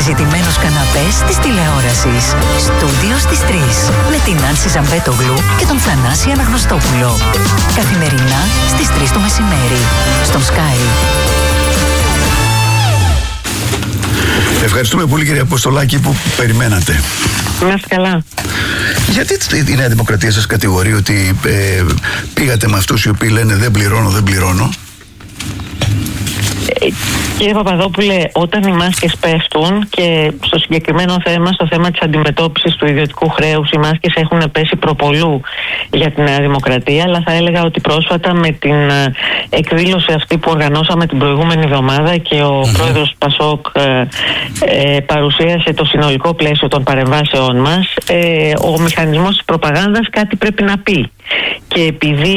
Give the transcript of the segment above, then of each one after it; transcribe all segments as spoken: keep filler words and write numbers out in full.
συζητημένους καναπές της τηλεόρασης. Στούντιο στις τρεις με την Άνση Ζαμπέτογλου και τον Θανάση Αναγνωστόπουλο. Καθημερινά στις τρεις το μεσημέρι στον Sky. Ευχαριστούμε πολύ, κύριε Αποστολάκη, που περιμένατε. Να είστε καλά. Γιατί η Νέα Δημοκρατία σας κατηγορεί ότι ε, πήγατε με αυτούς οι οποίοι λένε δεν πληρώνω, δεν πληρώνω? Κύριε Παπαδόπουλε, όταν οι μάσκες πέφτουν, και στο συγκεκριμένο θέμα, στο θέμα της αντιμετώπισης του ιδιωτικού χρέους, οι μάσκες έχουν πέσει προπολού για τη Νέα Δημοκρατία, αλλά θα έλεγα ότι πρόσφατα με την εκδήλωση αυτή που οργανώσαμε την προηγούμενη εβδομάδα και ο mm-hmm. πρόεδρος του Πασόκ ε, ε, παρουσίασε το συνολικό πλαίσιο των παρεμβάσεών μας, ε, ο μηχανισμός της προπαγάνδας κάτι πρέπει να πει. Και επειδή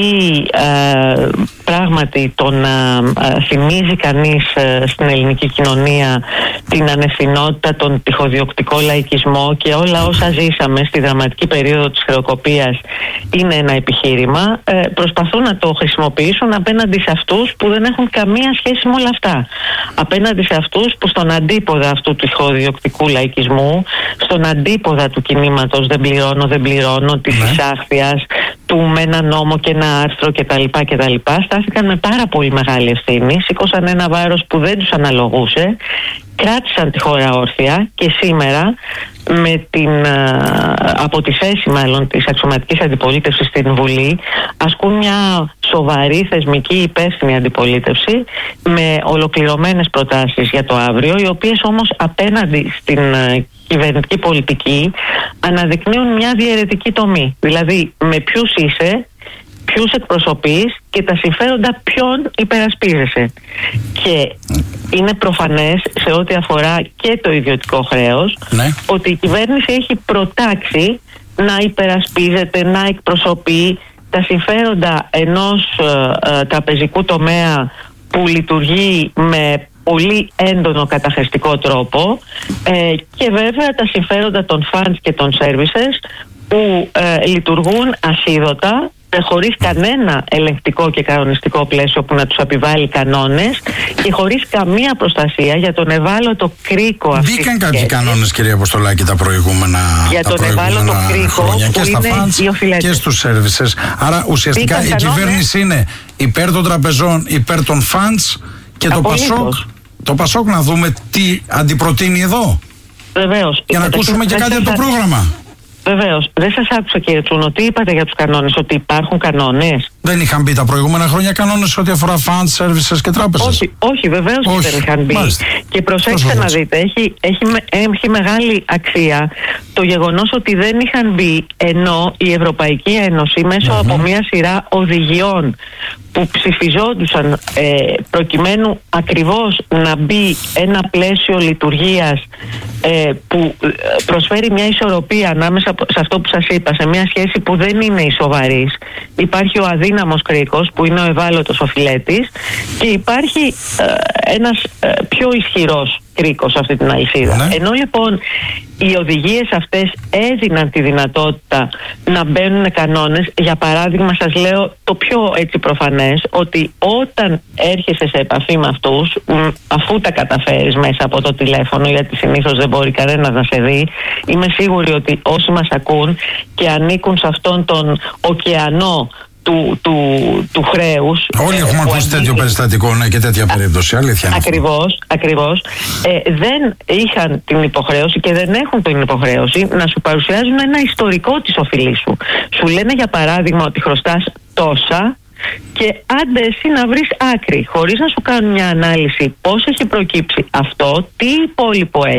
ε, πράγματι το να ε, θυμίζει κανείς ε, στην ελληνική κοινωνία την ανευθυνότητα, τον τυχοδιοκτικό λαϊκισμό και όλα όσα ζήσαμε στη δραματική περίοδο της χρεοκοπίας είναι ένα επιχείρημα, ε, προσπαθούν να το χρησιμοποιήσουν απέναντι σε αυτούς που δεν έχουν καμία σχέση με όλα αυτά. Απέναντι σε αυτούς που στον αντίποδα αυτού του τυχοδιοκτικού λαϊκισμού, στον αντίποδα του κινήματος δεν πληρώνω, δεν πληρώνω, της ναι. εισάχθειας, του με ένα νόμο και ένα άρθρο κτλ. κτλ. Στάθηκαν με πάρα πολύ μεγάλη ευθύνη, σήκωσαν ένα βάρος που δεν τους αναλογούσε, κράτησαν τη χώρα όρθια και σήμερα με την, από τη θέση μάλλον της αξιωματικής αντιπολίτευσης στην Βουλή ασκούν μια σοβαρή θεσμική υπεύθυνη αντιπολίτευση με ολοκληρωμένες προτάσεις για το αύριο, οι οποίες όμως απέναντι στην κυβερνητική πολιτική αναδεικνύουν μια διαιρετική τομή. Δηλαδή με ποιους είσαι, ποιους εκπροσωπείς και τα συμφέροντα ποιον υπερασπίζεσαι. Και είναι προφανές σε ό,τι αφορά και το ιδιωτικό χρέος, ναι, ότι η κυβέρνηση έχει προτάξει να υπερασπίζεται, να εκπροσωπεί τα συμφέροντα ενός ε, ε, τραπεζικού τομέα που λειτουργεί με πολύ έντονο καταχρηστικό τρόπο ε, και βέβαια τα συμφέροντα των funds και των services που ε, λειτουργούν ασίδωτα, χωρίς κανένα ελεγκτικό και κανονιστικό πλαίσιο που να τους επιβάλλει κανόνες και χωρίς καμία προστασία για τον ευάλωτο κρίκο αυτής. Μπήκαν κάποιοι κανόνες, κυρία Αποστολάκη, τα προηγούμενα για τα τον ευάλωτο κρίκο χρόνια, που και στα funds και στους services. Άρα ουσιαστικά Μπήκαν η κανόνες... κυβέρνηση είναι υπέρ των τραπεζών, υπέρ των funds και το Πασόκ. Το Πασόκ να δούμε τι αντιπροτείνει εδώ. Βεβαίως. Για να ακούσουμε και κάτι από το πρόγραμμα. Βεβαίως. Δεν σας άκουσα, κύριε Τσούνο, τι είπατε για τους κανόνες, ότι υπάρχουν κανόνες? Δεν είχαν μπει τα προηγούμενα χρόνια κανόνες ό,τι αφορά funds, services και τράπεζες? Όχι, όχι, βεβαίως όχι, δεν είχαν μπει. Μάλιστα. Και προσέξτε να δείτε, έχει, έχει, έχει μεγάλη αξία το γεγονός ότι δεν είχαν μπει, ενώ η Ευρωπαϊκή Ένωση μέσω mm-hmm. από μια σειρά οδηγιών που ψηφιζόντουσαν ε, προκειμένου ακριβώς να μπει ένα πλαίσιο λειτουργίας ε, που προσφέρει μια ισορροπία ανάμεσα σε αυτό που σας είπα, σε μια σχέση που δεν είναι ισοβαρής. Υπάρχει ο αδύναμος κρίκος που είναι ο ευάλωτος οφειλέτης και υπάρχει ε, ένας ε, πιο ισχυρός κρίκος σε αυτή την αλυσίδα. Ναι. Ενώ λοιπόν οι οδηγίες αυτές έδιναν τη δυνατότητα να μπαίνουν κανόνες, για παράδειγμα σας λέω το πιο έτσι προφανές, ότι όταν έρχεσαι σε επαφή με αυτούς, αφού τα καταφέρεις μέσα από το τηλέφωνο, γιατί συνήθως δεν μπορεί κανένας να σε δει, είμαι σίγουρη ότι όσοι μας ακούν και ανήκουν σε αυτόν τον ωκεανό Του, του, του χρέους. Όλοι έχουμε ακούσει τέτοιο περιστατικό, ναι, και τέτοια περίπτωση. Αλήθεια. Ακριβώς, ακριβώς. Ε, δεν είχαν την υποχρέωση και δεν έχουν την υποχρέωση να σου παρουσιάζουν ένα ιστορικό της οφειλής σου. Σου λένε για παράδειγμα ότι χρωστάς τόσα και άντε εσύ να βρεις άκρη, χωρίς να σου κάνουν μια ανάλυση πώς έχει προκύψει αυτό, τι υπόλοιπο έχει.